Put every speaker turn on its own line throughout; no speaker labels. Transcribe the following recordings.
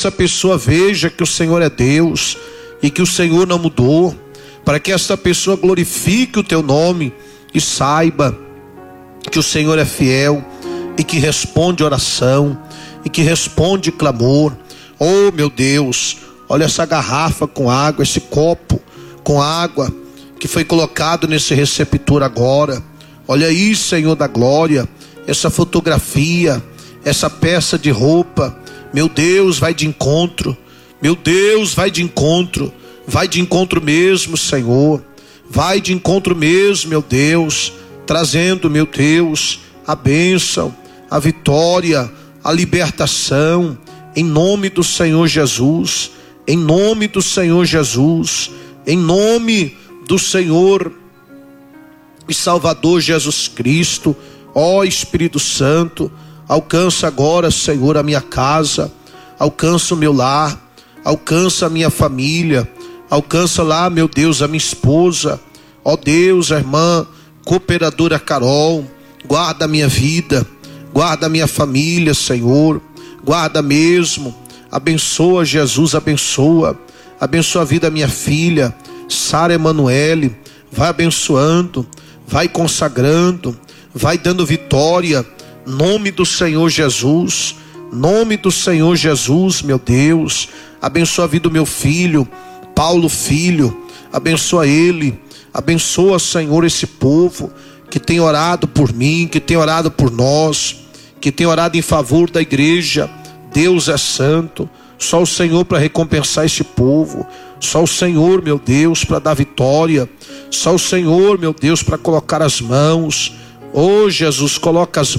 essa pessoa veja que o Senhor é Deus e que o Senhor não mudou, para que essa pessoa glorifique o teu nome e saiba que o Senhor é fiel e que responde oração e que responde clamor. Oh meu Deus, olha essa garrafa com água, esse copo com água que foi colocado nesse receptor agora. Olha aí, Senhor da glória, essa fotografia, essa peça de roupa. Meu Deus, vai de encontro. Meu Deus, vai de encontro. Vai de encontro mesmo, Senhor. Vai de encontro mesmo, meu Deus, trazendo, meu Deus, a bênção, a vitória, a libertação, em nome do Senhor Jesus, em nome do Senhor Jesus, em nome do Senhor e Salvador Jesus Cristo. Ó Espírito Santo, alcança agora, Senhor, a minha casa, alcança o meu lar, alcança a minha família, alcança lá, meu Deus, a minha esposa. Ó Deus, a irmã cooperadora Carol, guarda a minha vida, guarda a minha família, Senhor, guarda mesmo, abençoa Jesus, abençoa a vida da minha filha, Sara Emanuele, vai abençoando, vai consagrando, vai dando vitória, nome do Senhor Jesus, nome do Senhor Jesus, meu Deus, abençoa a vida do meu filho, Paulo filho, abençoa ele, abençoa, Senhor, esse povo que tem orado por mim, que tem orado por nós, que tem orado em favor da igreja. Deus é santo, só o Senhor para recompensar este povo, só o Senhor, meu Deus, para dar vitória, só o Senhor, meu Deus, para colocar as mãos. Oh Jesus, coloca as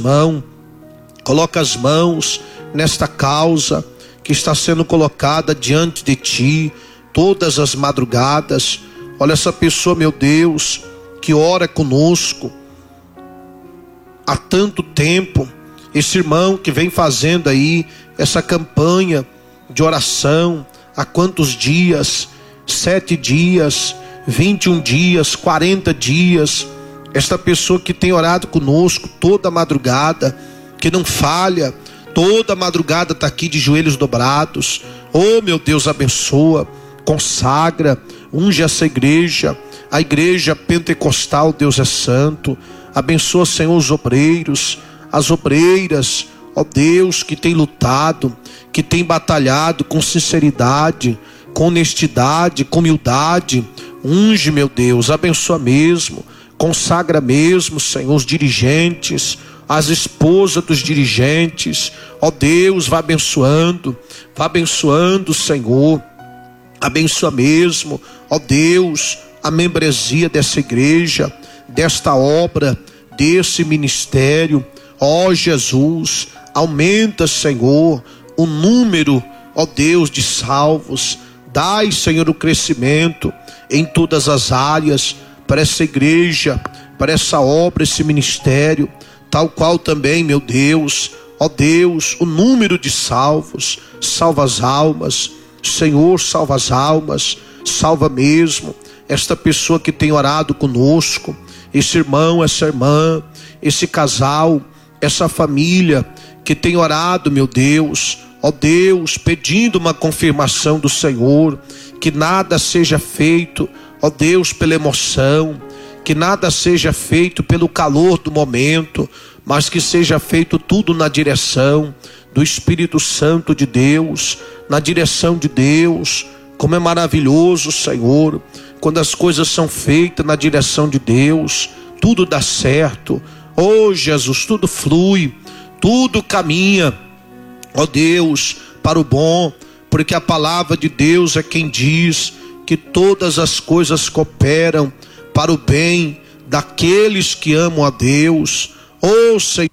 mãos nesta causa que está sendo colocada diante de ti todas as madrugadas. Olha essa pessoa, meu Deus, que ora conosco há tanto tempo, esse irmão que vem fazendo aí essa campanha de oração há quantos dias? 7 dias, 21 dias, 40 dias. Esta pessoa que tem orado conosco toda madrugada, que não falha, toda madrugada está aqui de joelhos dobrados. Oh meu Deus, abençoa, consagra, unge essa igreja, a igreja pentecostal. Deus é santo. Abençoa, Senhor, os obreiros, as obreiras, ó Deus, que tem lutado, que tem batalhado com sinceridade, com honestidade, com humildade. Unge, meu Deus, abençoa mesmo, consagra mesmo, Senhor, os dirigentes, as esposas dos dirigentes. Ó Deus, vai abençoando, Senhor, abençoa mesmo, ó Deus, a membresia dessa igreja, desta obra, desse ministério. Ó Jesus, aumenta, Senhor, o número, ó Deus, de salvos. Dai, Senhor, o crescimento em todas as áreas para essa igreja, para essa obra, esse ministério, tal qual também, meu Deus, ó Deus, o número de salvos. Salva as almas, Senhor, salva as almas, salva mesmo esta pessoa que tem orado conosco, esse irmão, essa irmã, esse casal, essa família que tem orado, meu Deus, ó Deus, pedindo uma confirmação do Senhor, que nada seja feito, ó Deus, pela emoção, que nada seja feito pelo calor do momento, mas que seja feito tudo na direção do Espírito Santo de Deus, na direção de Deus. Como é maravilhoso, Senhor, quando as coisas são feitas na direção de Deus, tudo dá certo. Oh Jesus, tudo flui, tudo caminha, ó Deus, para o bom, porque a palavra de Deus é quem diz que todas as coisas cooperam para o bem daqueles que amam a Deus. Oh Senhor,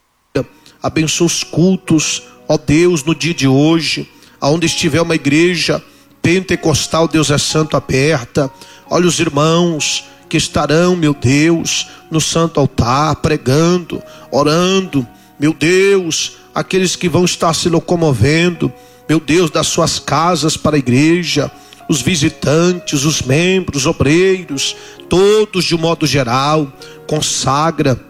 abençoa os cultos, ó Deus, no dia de hoje, aonde estiver uma igreja pentecostal, Deus é santo, aberta. Olha os irmãos que estarão, meu Deus, no santo altar, pregando, orando, meu Deus, aqueles que vão estar se locomovendo, meu Deus, das suas casas para a igreja, os visitantes, os membros, obreiros, todos de um modo geral. Consagra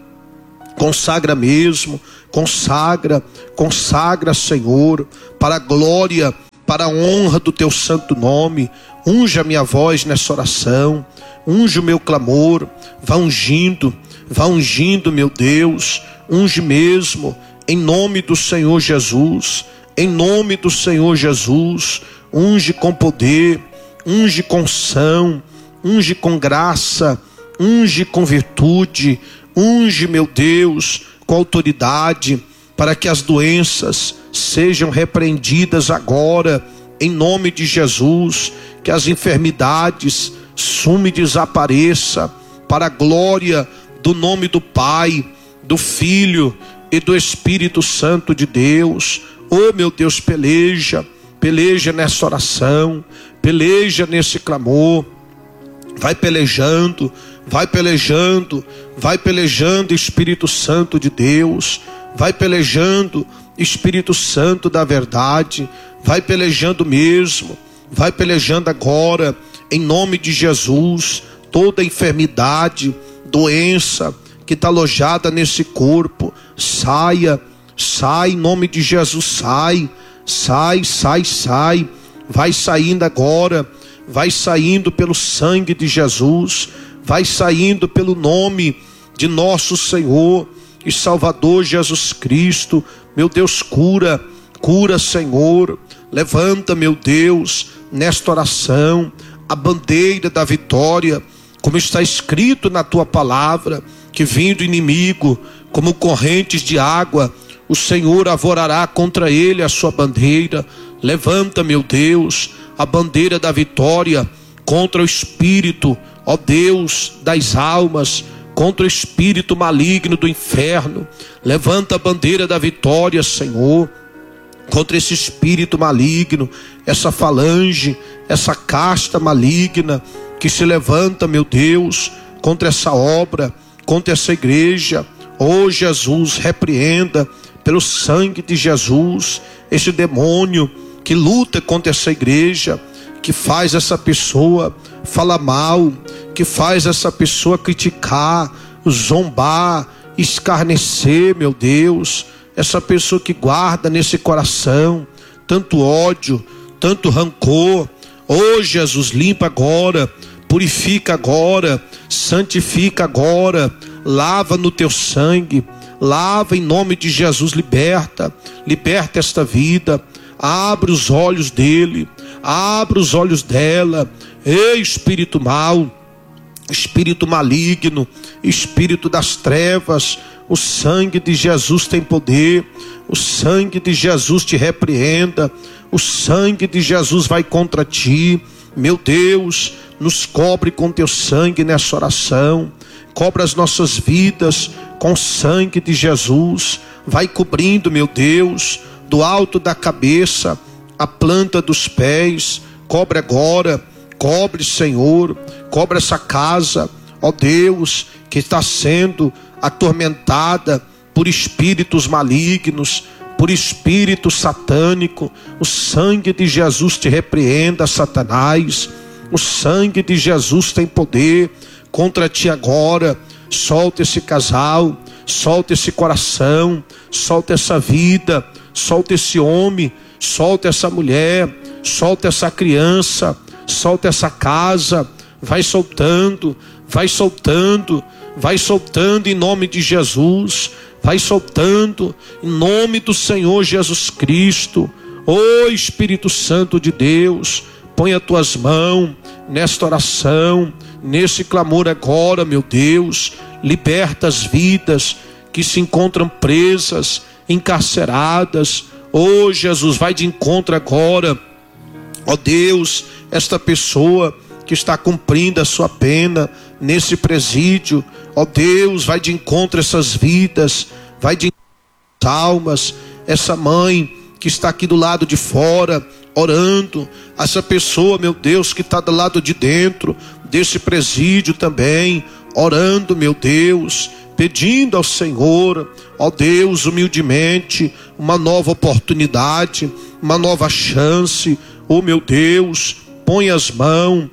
mesmo, consagra, Senhor, para a glória para a honra do teu santo nome. Unge a minha voz nessa oração, unge o meu clamor, vá ungindo, meu Deus, unge mesmo, em nome do Senhor Jesus, em nome do Senhor Jesus, unge com poder, unge com unção, unge com graça, unge com virtude, unge, meu Deus, com autoridade, para que as doenças sejam repreendidas agora, em nome de Jesus, que as enfermidades sumam e desapareça, para a glória do nome do Pai, do Filho e do Espírito Santo de Deus. Oh, meu Deus, peleja nessa oração, peleja nesse clamor, vai pelejando, Espírito Santo de Deus, vai pelejando, Espírito Santo da verdade, vai pelejando mesmo, vai pelejando agora, em nome de Jesus. Toda enfermidade, doença que está alojada nesse corpo, sai, em nome de Jesus, sai, vai saindo agora, vai saindo pelo sangue de Jesus, vai saindo pelo nome de nosso Senhor e Salvador Jesus Cristo. Meu Deus, cura, Senhor, levanta, meu Deus, nesta oração, a bandeira da vitória, como está escrito na tua palavra, que vindo inimigo, como correntes de água, o Senhor avorará contra ele a sua bandeira. Levanta, meu Deus, a bandeira da vitória contra o espírito, ó Deus, das almas, contra o espírito maligno do inferno. Levanta a bandeira da vitória, Senhor, contra esse espírito maligno, essa falange, essa casta maligna que se levanta, meu Deus, contra essa obra, contra essa igreja. Oh Jesus, repreenda pelo sangue de Jesus esse demônio que luta contra essa igreja, que faz essa pessoa falar mal, que faz essa pessoa criticar, zombar, escarnecer, meu Deus. Essa pessoa que guarda nesse coração tanto ódio, tanto rancor. Oh Jesus, limpa agora, purifica agora, santifica agora, lava no teu sangue, lava em nome de Jesus, liberta esta vida, abre os olhos dele, abre os olhos dela. Ei, espírito mau, espírito maligno, espírito das trevas, o sangue de Jesus tem poder, o sangue de Jesus te repreenda, o sangue de Jesus vai contra ti. Meu Deus, nos cobre com teu sangue nessa oração, cobre as nossas vidas com o sangue de Jesus, vai cobrindo, meu Deus, do alto da cabeça, a planta dos pés, cobre agora, cobre, Senhor, cobre essa casa, ó Deus, que está sendo atormentada por espíritos malignos, por espírito satânico. O sangue de Jesus te repreenda, Satanás. O sangue de Jesus tem poder contra ti agora. Solta esse casal, solta esse coração, solta essa vida, solta esse homem, solta essa mulher, solta essa criança, solta essa casa. Vai soltando, vai soltando, vai soltando em nome de Jesus, vai soltando em nome do Senhor Jesus Cristo. Ô Espírito Santo de Deus, põe as tuas mãos nesta oração, nesse clamor agora, meu Deus. Liberta as vidas que se encontram presas, encarceradas. Ô Jesus, vai de encontro agora, ó Deus, esta pessoa que está cumprindo a sua pena nesse presídio. Ó Deus, vai de encontro a essas vidas, vai de encontro às almas. Essa mãe que está aqui do lado de fora orando, essa pessoa, meu Deus, que está do lado de dentro desse presídio também orando, meu Deus, pedindo ao Senhor, ó Deus, humildemente, uma nova oportunidade, uma nova chance. Ó meu Deus, põe as mãos,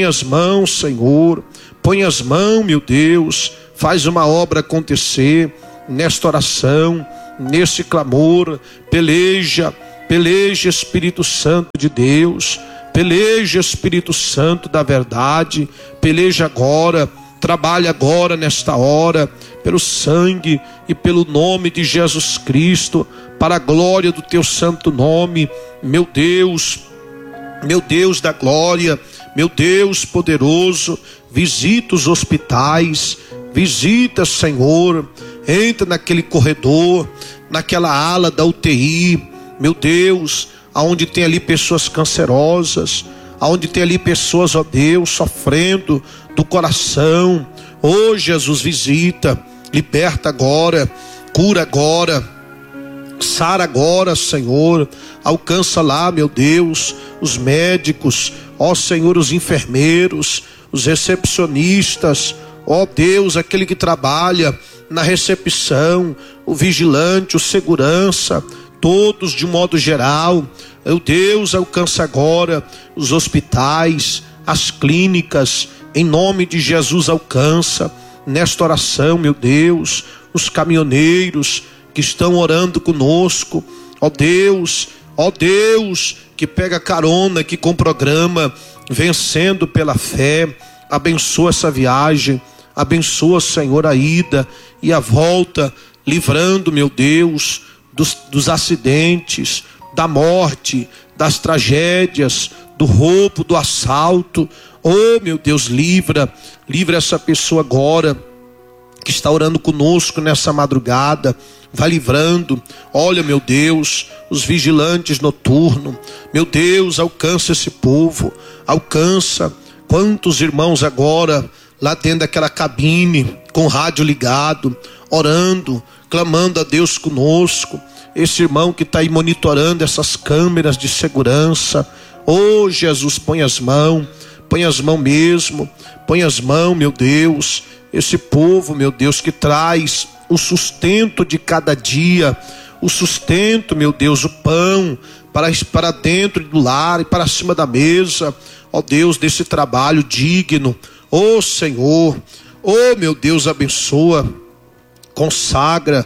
Senhor, põe as mãos, meu Deus, faz uma obra acontecer nesta oração, nesse clamor. Peleja Peleja, Espírito Santo de Deus. Peleja, Espírito Santo da verdade. Peleja agora. Trabalha agora, nesta hora, pelo sangue e pelo nome de Jesus Cristo, para a glória do teu santo nome, meu Deus da glória, meu Deus poderoso. Visita os hospitais, visita, Senhor, entra naquele corredor, naquela ala da UTI, meu Deus, aonde tem ali pessoas cancerosas, aonde tem ali pessoas, ó Deus, sofrendo do coração. Ô Jesus, visita, liberta agora, cura agora, sara agora, Senhor. Alcança lá, meu Deus, os médicos, ó Senhor, os enfermeiros, os recepcionistas, ó Deus, aquele que trabalha na recepção, o vigilante, o segurança, todos de modo geral. Meu Deus, alcança agora os hospitais, as clínicas, em nome de Jesus. Alcança nesta oração, meu Deus, os caminhoneiros que estão orando conosco, ó Deus, que pega carona aqui com o programa Vencendo pela Fé. Abençoa essa viagem, abençoa, Senhor, a ida e a volta, livrando, meu Deus, dos acidentes, da morte, das tragédias, do roubo, do assalto. Oh, meu Deus, livra essa pessoa agora que está orando conosco nessa madrugada. Vai livrando. Olha, meu Deus, os vigilantes noturnos, meu Deus, alcança esse povo, alcança. Quantos irmãos agora lá dentro daquela cabine com o rádio ligado, orando, clamando a Deus conosco. Esse irmão que está aí monitorando essas câmeras de segurança. Oh Jesus, põe as mãos mesmo, põe as mãos, meu Deus. Esse povo, meu Deus, que traz o sustento de cada dia, o sustento, meu Deus, o pão para dentro do lar e para cima da mesa, ó Deus, desse trabalho digno. Ó Senhor, ó meu Deus, abençoa, consagra,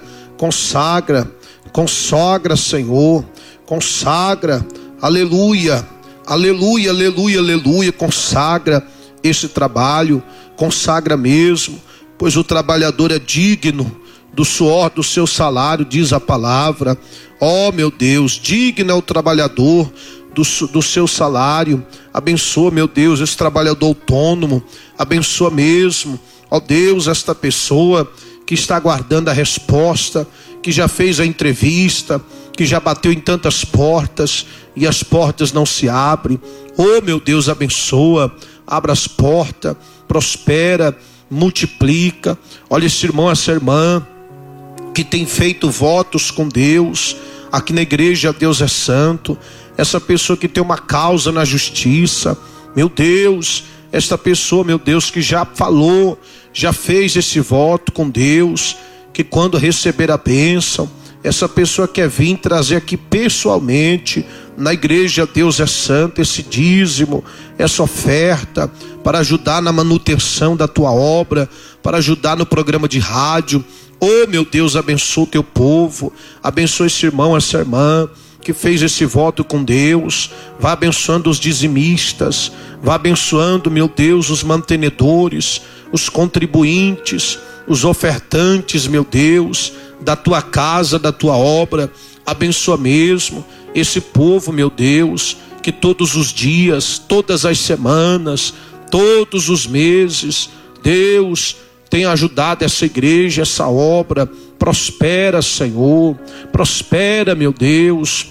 Senhor, consagra, aleluia, aleluia, aleluia, aleluia, consagra esse trabalho, consagra mesmo, pois o trabalhador é digno do suor do seu salário, diz a palavra. Ó meu Deus, digno é o trabalhador do seu salário. Abençoa, meu Deus, esse trabalhador autônomo, abençoa mesmo, ó Deus, esta pessoa que está aguardando a resposta, que já fez a entrevista, que já bateu em tantas portas e as portas não se abrem. Oh meu Deus, abençoa, abra as portas, prospera, multiplica. Olha esse irmão, essa irmã que tem feito votos com Deus aqui na igreja Deus é Santo. Essa pessoa que tem uma causa na justiça, meu Deus, esta pessoa, meu Deus, que já falou, já fez esse voto com Deus, que quando receber a bênção, essa pessoa quer vir trazer aqui pessoalmente na igreja Deus é Santo esse dízimo, essa oferta, para ajudar na manutenção da tua obra, para ajudar no programa de rádio. Oh meu Deus, abençoa o teu povo, abençoa esse irmão, essa irmã que fez esse voto com Deus. Vá abençoando os dizimistas, vá abençoando, meu Deus, os mantenedores, os contribuintes, os ofertantes, meu Deus, da tua casa, da tua obra. Abençoa mesmo esse povo, meu Deus, que todos os dias, todas as semanas, todos os meses, Deus tem ajudado essa igreja, essa obra. Prospera, Senhor, prospera, meu Deus,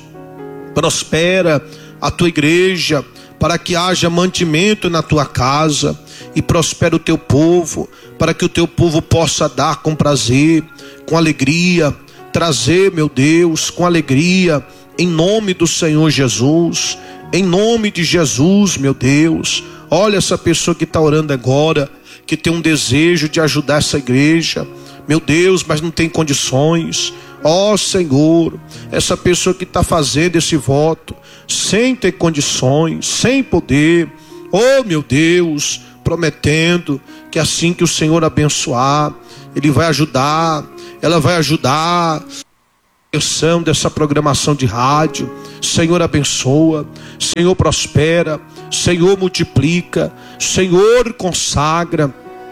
prospera a tua igreja, para que haja mantimento na tua casa, e prospera o teu povo, para que o teu povo possa dar com prazer, com alegria, trazer, meu Deus, com alegria, em nome do Senhor Jesus, em nome de Jesus, meu Deus. Olha essa pessoa que está orando agora, que tem um desejo de ajudar essa igreja, meu Deus, mas não tem condições. Ó Senhor, essa pessoa que está fazendo esse voto sem ter condições, sem poder, ó meu Deus, prometendo que assim que o Senhor abençoar, Ele vai ajudar, ela vai ajudar a questão dessa programação de rádio. Senhor, abençoa, Senhor, prospera, Senhor, multiplica, Senhor, consagra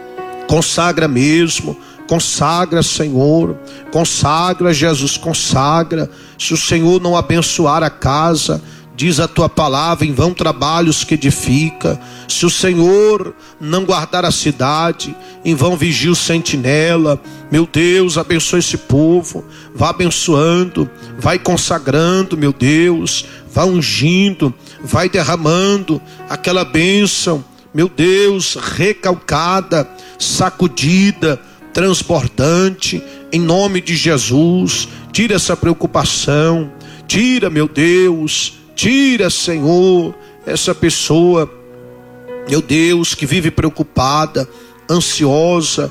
mesmo, consagra, Senhor, consagra, Jesus, consagra. Se o Senhor não abençoar a casa, diz a tua palavra, em vão trabalhos que edifica. Se o Senhor não guardar a cidade, em vão vigia o sentinela. Meu Deus, abençoa esse povo, vá abençoando, vai consagrando, meu Deus, vá ungindo, vai derramando aquela bênção, meu Deus, recalcada, sacudida, transbordante, em nome de Jesus. Tira essa preocupação, tira, meu Deus, tira, Senhor, essa pessoa, meu Deus, que vive preocupada, ansioso.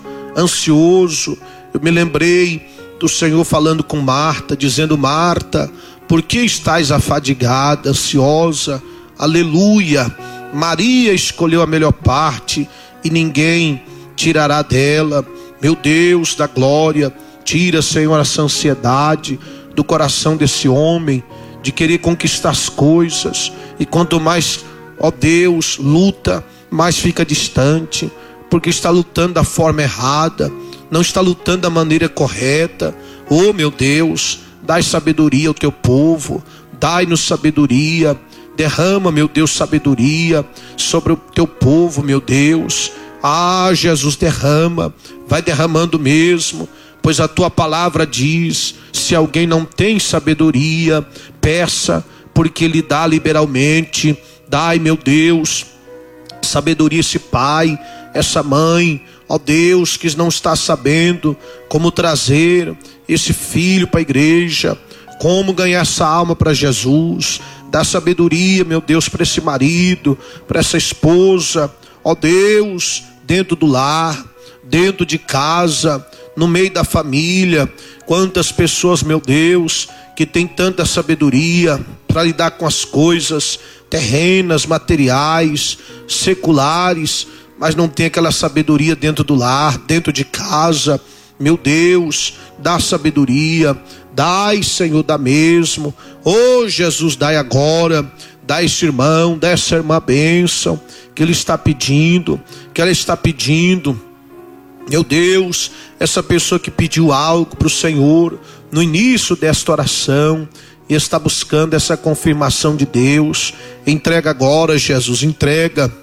Eu me lembrei do Senhor falando com Marta, dizendo: Marta, por que estás afadigada, ansiosa? Aleluia. Maria escolheu a melhor parte e ninguém tirará dela. Meu Deus da glória, tira, Senhor, essa ansiedade do coração desse homem, de querer conquistar as coisas, e quanto mais, ó Deus, luta, mais fica distante, porque está lutando da forma errada, não está lutando da maneira correta. Oh meu Deus, dai sabedoria ao teu povo, dai-nos sabedoria, derrama, meu Deus, sabedoria sobre o teu povo, meu Deus. Ah, Jesus, derrama, vai derramando mesmo, pois a tua palavra diz: se alguém não tem sabedoria, peça, porque ele dá liberalmente. Dai, meu Deus, sabedoria a esse pai, essa mãe, ó Deus, que não está sabendo como trazer esse filho para a igreja, como ganhar essa alma para Jesus. Dá sabedoria, meu Deus, para esse marido, para essa esposa, ó Deus, dentro do lar, dentro de casa, no meio da família. Quantas pessoas, meu Deus, que tem tanta sabedoria para lidar com as coisas terrenas, materiais, seculares, mas não tem aquela sabedoria dentro do lar, dentro de casa. Meu Deus, dá sabedoria, dai, Senhor, dá mesmo. Oh Jesus, dai agora, dá esse irmão, dá essa irmã bênção que ele está pedindo, que ela está pedindo. Meu Deus, essa pessoa que pediu algo para o Senhor no início desta oração e está buscando essa confirmação de Deus, entrega agora, Jesus, entrega,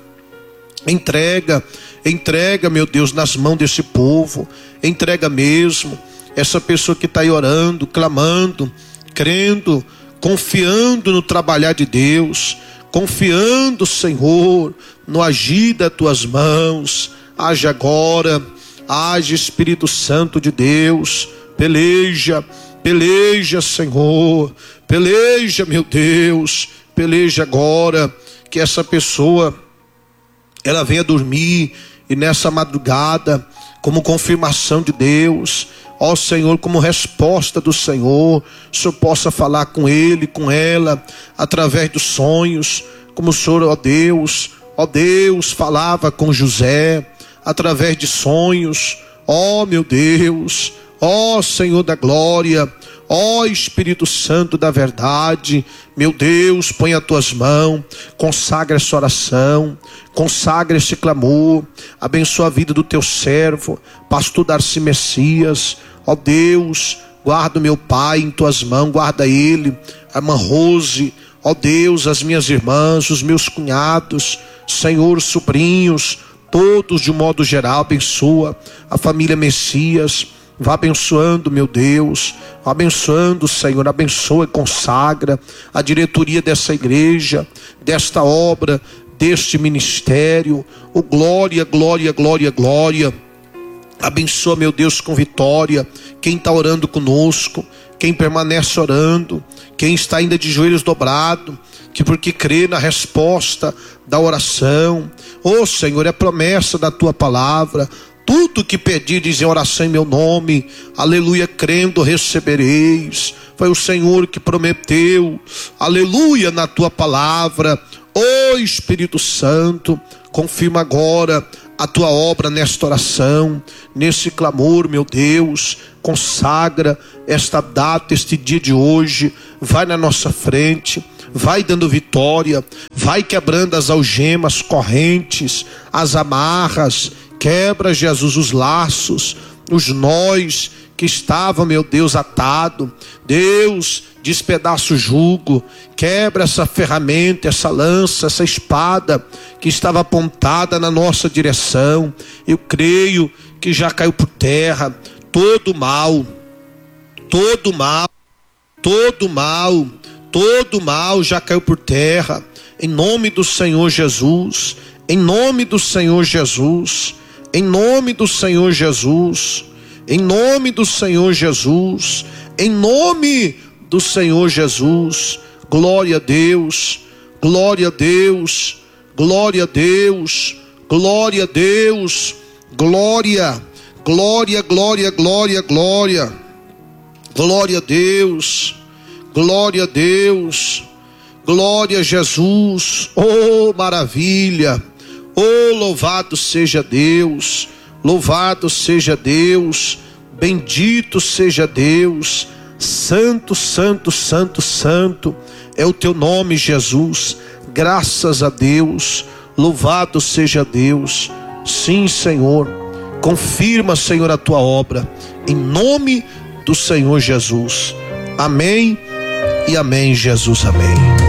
meu Deus, nas mãos desse povo, entrega mesmo, essa pessoa que está aí orando, clamando, crendo, confiando no trabalhar de Deus, confiando, Senhor, no agir das tuas mãos. Age agora, age, Espírito Santo de Deus, peleja, Senhor, peleja, meu Deus, peleja agora, que essa pessoa, ela venha dormir, e nessa madrugada, como confirmação de Deus, ó Senhor, como resposta do Senhor, o Senhor possa falar com ele, com ela, através dos sonhos, como o Senhor, ó Deus, falava com José, através de sonhos. Ó meu Deus, ó Senhor da glória, ó Espírito Santo da verdade, meu Deus, põe as tuas mãos, consagra essa oração, consagra esse clamor, abençoa a vida do teu servo, pastor Darcy Messias. Ó Deus, guarda o meu pai em tuas mãos, guarda ele, a irmã Rose, ó Deus, as minhas irmãs, os meus cunhados, Senhor, sobrinhos, todos de um modo geral, abençoa a família Messias. Vá abençoando, meu Deus, vá abençoando, Senhor, abençoa e consagra a diretoria dessa igreja, desta obra, deste ministério. Oh glória, glória, glória, glória. Abençoa, meu Deus, com vitória quem está orando conosco, quem permanece orando, quem está ainda de joelhos dobrados, que porque crê na resposta da oração. Oh Senhor, é promessa da tua palavra: tudo que pedires em oração em meu nome, aleluia, crendo, recebereis. Foi o Senhor que prometeu, aleluia, na tua palavra. Ó Espírito Santo, confirma agora a tua obra nesta oração, nesse clamor, meu Deus. Consagra esta data, este dia de hoje. Vai na nossa frente, vai dando vitória, vai quebrando as algemas, correntes, as amarras. Quebra, Jesus, os laços, os nós que estavam, meu Deus, atado. Deus, despedaça o jugo, quebra essa ferramenta, essa lança, essa espada que estava apontada na nossa direção. Eu creio que já caiu por terra todo mal, todo mal, todo mal, todo mal já caiu por terra, em nome do Senhor Jesus, em nome do Senhor Jesus, em nome do Senhor Jesus, em nome do Senhor Jesus, em nome do Senhor Jesus. Glória a Deus, glória a Deus, glória a Deus, glória a Deus, glória, glória, glória, glória, glória, glória a Deus, glória a Deus, glória a Jesus. Oh, maravilha, oh, louvado seja Deus, louvado seja Deus, bendito seja Deus. Santo, santo, santo, santo é o teu nome, Jesus. Graças a Deus, louvado seja Deus. Sim, Senhor, confirma, Senhor, a tua obra, em nome do Senhor Jesus. Amém e amém, Jesus, amém.